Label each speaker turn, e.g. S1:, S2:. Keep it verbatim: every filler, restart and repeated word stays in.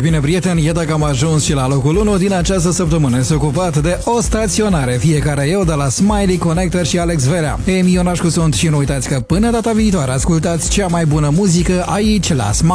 S1: bine, prieteni, iată că am ajuns și la locul unu din această săptămână. Este ocupat de o staționare, fiecare eu de la Smiley, Connector și Alex Verea. Emi Ionașcu sunt și nu uitați că până data viitoare ascultați cea mai bună muzică aici la Smiley.